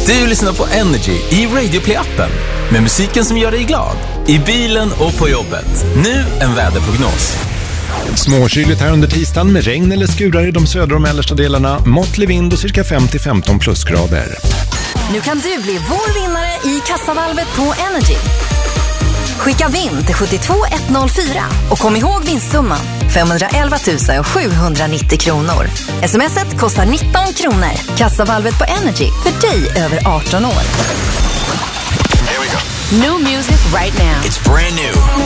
Du lyssnar på Energy i Radio Play-appen med musiken som gör dig glad. I bilen och på jobbet. Nu en väderprognos. Småkyligt här under tisdagen med regn eller skurar i de södra och mellersta delarna. Måttlig vind och cirka 5-15 plusgrader. Nu kan du bli vår vinnare i kassavalvet på Energy. Skicka vinn till 72104 och kom ihåg vinstsumman 511 790 kronor. SMS-et kostar 19 kronor. Kassavalvet på Energy för dig över 18 år. New music right now. It's brand new.